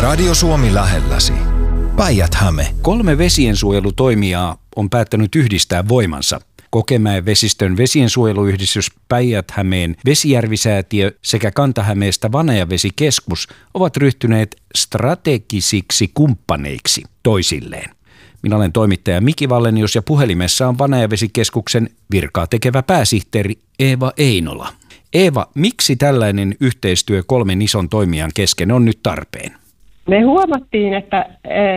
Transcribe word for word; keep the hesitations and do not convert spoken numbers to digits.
Radio Suomi lähelläsi. Päijät-Häme. Kolme vesiensuojelutoimijaa on päättänyt yhdistää voimansa. Kokemäen vesistön vesiensuojeluyhdistys, Päijät-Hämeen Vesijärvisäätiö sekä Kanta-Hämeestä Vanajavesikeskus ovat ryhtyneet strategisiksi kumppaneiksi toisilleen. Minä olen toimittaja Miki Vallenius ja puhelimessa on Vanajavesikeskuksen virkaa tekevä pääsihteeri Eeva Einola. Eeva, miksi tällainen yhteistyö kolmen ison toimijan kesken on nyt tarpeen? Me huomattiin, että